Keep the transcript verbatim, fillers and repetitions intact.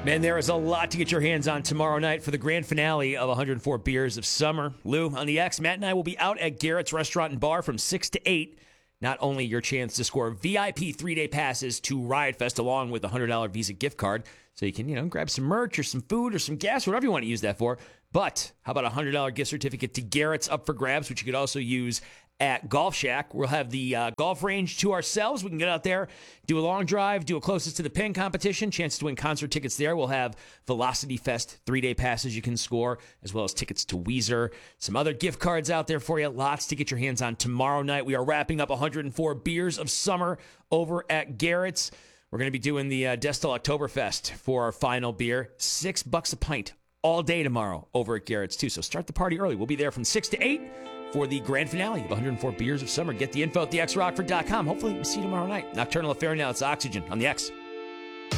Man, there is a lot to get your hands on tomorrow night for the grand finale of one hundred four Beers of Summer. Lou, on the X, Matt and I will be out at Garrett's Restaurant and Bar from six to eight. Not only your chance to score V I P three-day passes to Riot Fest along with a one hundred dollars Visa gift card, so you can, you know, grab some merch or some food or some gas, whatever you want to use that for. But how about a one hundred dollars gift certificate to Garrett's up for grabs, which you could also use at Golf Shack. We'll have the uh, golf range to ourselves. We can get out there, do a long drive, do a closest to the pin competition, chance to win concert tickets there. We'll have Velocity Fest three-day passes you can score, as well as tickets to Weezer. Some other gift cards out there for you. Lots to get your hands on tomorrow night. We are wrapping up one hundred four Beers of Summer over at Garrett's. We're going to be doing the uh, Destal Oktoberfest for our final beer. Six bucks a pint all day tomorrow over at Garrett's, too. So start the party early. We'll be there from six to eight for the grand finale of one hundred four Beers of Summer. Get the info at the x rockford dot com. Hopefully, we see you tomorrow night. Nocturnal Affair now. It's Oxygen on the X.